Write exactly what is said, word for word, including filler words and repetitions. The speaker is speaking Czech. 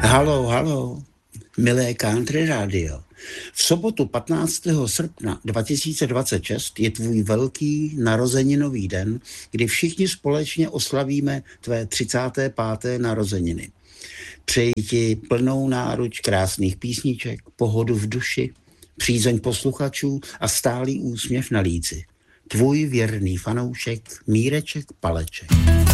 Halo, halo, milé Country Radio. V sobotu patnáctého srpna dva tisíce dvacet šest je tvůj velký narozeninový den, kdy všichni společně oslavíme tvé třicáté páté narozeniny. Přeji ti plnou náruč krásných písniček, pohodu v duši, přízeň posluchačů a stálý úsměv na líci. Tvůj věrný fanoušek Míreček Paleček.